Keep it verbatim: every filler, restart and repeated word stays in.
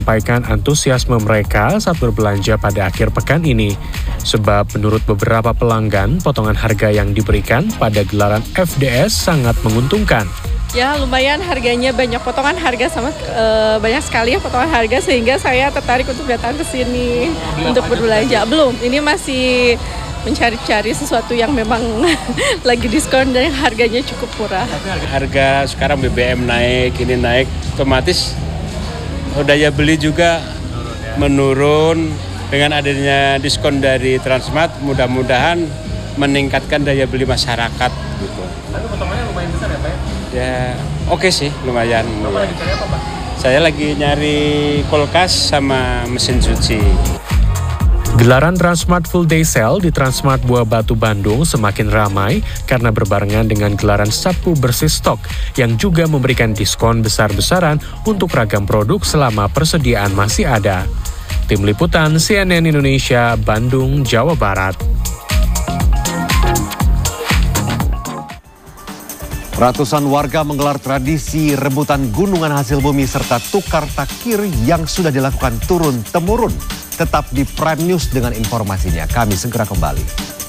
Sampaikan antusiasme mereka saat berbelanja pada akhir pekan ini. Sebab menurut beberapa pelanggan, potongan harga yang diberikan pada gelaran F D S sangat menguntungkan. Ya lumayan harganya, banyak potongan harga sama e, banyak sekali ya potongan harga sehingga saya tertarik untuk datang ke sini untuk berbelanja. Belum, ini masih mencari-cari sesuatu yang memang lagi diskon dan harganya cukup murah. Harga sekarang B B M naik, ini naik, otomatis daya beli juga menurun. Dengan adanya diskon dari Transmart, mudah-mudahan meningkatkan daya beli masyarakat gitu. Tapi potongannya lumayan besar ya Pak? Ya oke okay sih, lumayan. Bapak lagi cari apa Pak? Saya lagi nyari kulkas sama mesin cuci. Gelaran Transmart Full Day Sale di Transmart Buah Batu Bandung semakin ramai karena berbarengan dengan gelaran sapu bersih stok yang juga memberikan diskon besar-besaran untuk ragam produk selama persediaan masih ada. Tim Liputan C N N Indonesia, Bandung, Jawa Barat. Ratusan warga menggelar tradisi rebutan gunungan hasil bumi serta tukar takir yang sudah dilakukan turun-temurun. Tetap di Prime News dengan informasinya. Kami segera kembali.